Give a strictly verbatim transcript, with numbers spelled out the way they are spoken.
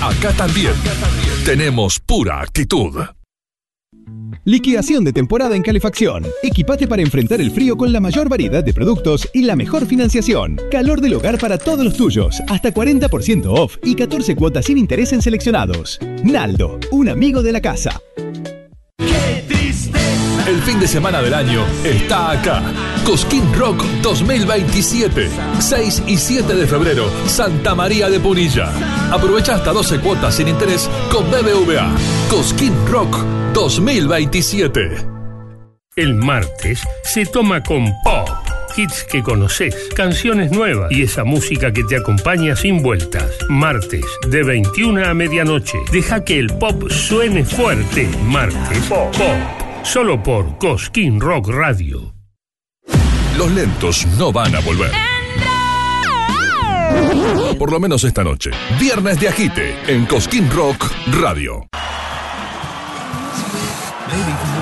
Acá también tenemos pura actitud. Liquidación de temporada en calefacción. Equipate para enfrentar el frío con la mayor variedad de productos y la mejor financiación. Calor del hogar para todos los tuyos. Hasta cuarenta por ciento off y catorce cuotas sin interés en seleccionados. Naldo, un amigo de la casa. ¡Qué tristeza! El fin de semana del año está acá. Cosquín Rock dos mil veintisiete. seis y siete de febrero, Santa María de Punilla. Aprovecha hasta doce cuotas sin interés con B B V A. Cosquín Rock dos mil veintisiete. El martes se toma con pop. Hits que conoces, canciones nuevas y esa música que te acompaña sin vueltas. Martes, de veintiuna a medianoche. Deja que el pop suene fuerte. Martes, pop. pop. Solo por Cosquín Rock Radio. Los lentos no van a volver. Por lo menos esta noche. Viernes de Agite en Cosquín Rock Radio. Baby.